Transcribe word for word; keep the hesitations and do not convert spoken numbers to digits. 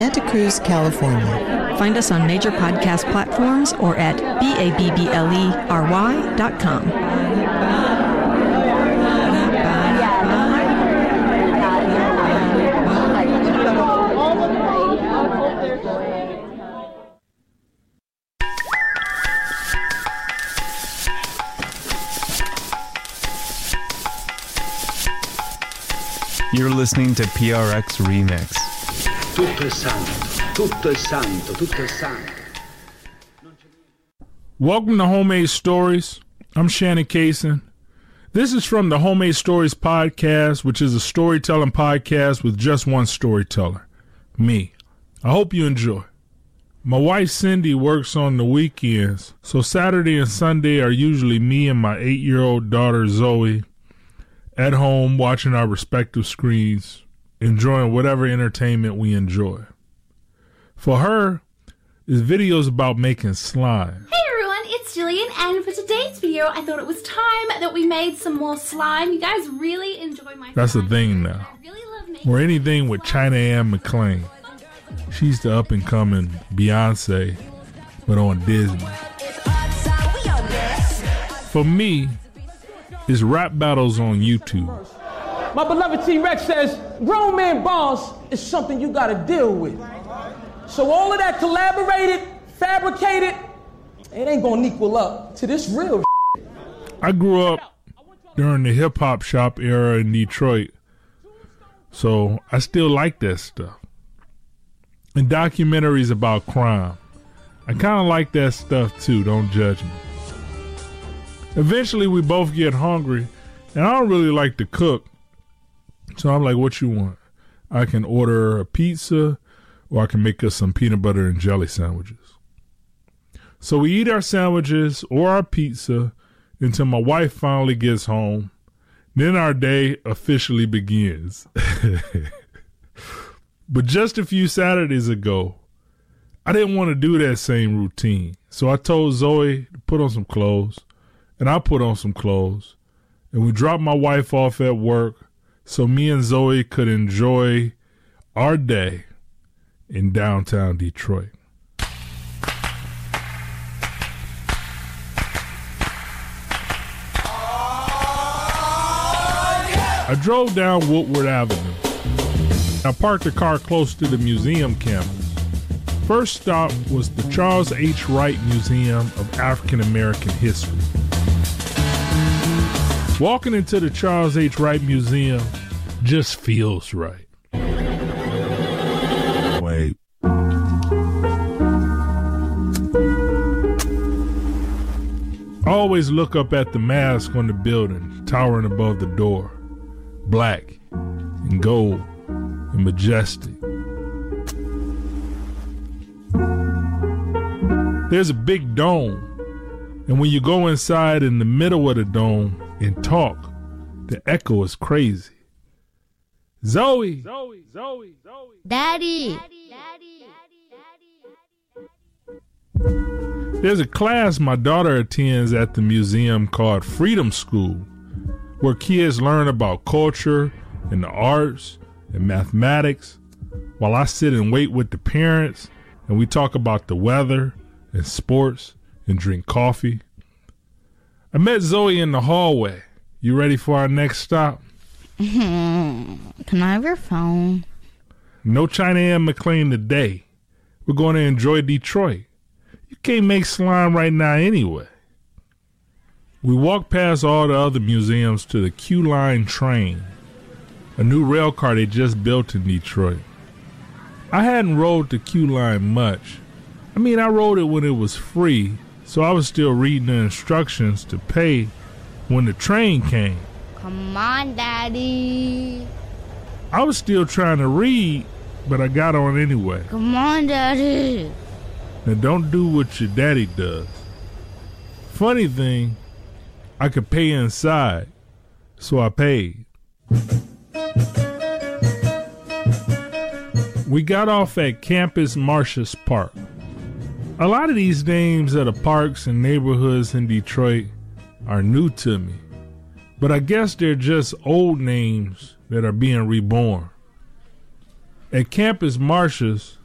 Santa Cruz, California. Find us on major podcast platforms or at B A B B L E R Y dot com. You're listening to P R X Remix. Tutto è santo, tutto è santo, tutto è santo. Welcome to Homemade Stories. I'm Shannon Kaysen. This is from the Homemade Stories podcast, which is a storytelling podcast with just one storyteller, me. I hope you enjoy. My wife Cindy works on the weekends, so Saturday and Sunday are usually me and my eight-year-old daughter Zoe at home watching our respective screens, enjoying whatever entertainment we enjoy. For her, it's videos about making slime. Hey everyone, it's Jillian, and for today's video, I thought it was time that we made some more slime. You guys really enjoy my That's slime. the thing now. I really love making Or anything with China Ann McClain. She's the up-and-coming Beyonce, but on Disney. For me, it's rap battles on YouTube. My beloved T-Rex says, grown man boss is something you gotta deal with. So all of that collaborated, fabricated, it ain't gonna equal up to this real shit. I grew up during the hip-hop shop era in Detroit, so I still like that stuff. And documentaries about crime. I kind of like that stuff too, don't judge me. Eventually we both get hungry, and I don't really like to cook, so I'm like, what you want? I can order a pizza, or I can make us some peanut butter and jelly sandwiches. So we eat our sandwiches or our pizza until my wife finally gets home. Then our day officially begins. But just a few Saturdays ago, I didn't want to do that same routine. So I told Zoe to put on some clothes, and I put on some clothes, and we dropped my wife off at work so me and Zoe could enjoy our day in downtown Detroit. I drove down Woodward Avenue. I parked the car close to the museum campus. First stop was the Charles H. Wright Museum of African American History. Walking into the Charles H. Wright Museum just feels right. Wait. I always look up at the mask on the building, towering above the door. Black and gold and majestic. There's a big dome, and when you go inside in the middle of the dome and talk, the echo is crazy. Zoe! Zoe! Zoe! Zoe! Daddy! There's a class my daughter attends at the museum called Freedom School, where kids learn about culture and the arts and mathematics, while I sit and wait with the parents and we talk about the weather and sports and drink coffee. I met Zoe in the hallway. You ready for our next stop? Can I have your phone? No China Ann McClain today. We're going to enjoy Detroit. You can't make slime right now anyway. We walked past all the other museums to the Q Line train, a new rail car they just built in Detroit. I hadn't rode the Q Line much. I mean, I rode it when it was free, so I was still reading the instructions to pay when the train came. Come on, Daddy. I was still trying to read, but I got on anyway. Come on, Daddy. Now don't do what your daddy does. Funny thing, I could pay inside, so I paid. We got off at Campus Martius Park. A lot of these names of the parks and neighborhoods in Detroit are new to me, but I guess they're just old names that are being reborn. At Campus Martius,